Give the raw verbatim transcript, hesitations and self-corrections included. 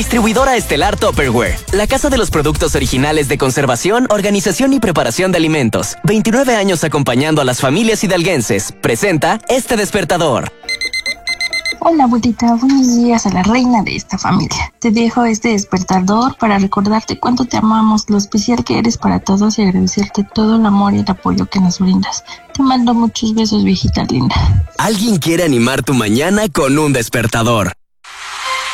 Distribuidora Estelar Tupperware, la casa de los productos originales de conservación, organización y preparación de alimentos. veintinueve años acompañando a las familias hidalguenses. Presenta este despertador. Hola abuelita, buenos días a la reina de esta familia. Te dejo este despertador para recordarte cuánto te amamos, lo especial que eres para todos y agradecerte todo el amor y el apoyo que nos brindas. Te mando muchos besos, viejita linda. Alguien quiere animar tu mañana con un despertador.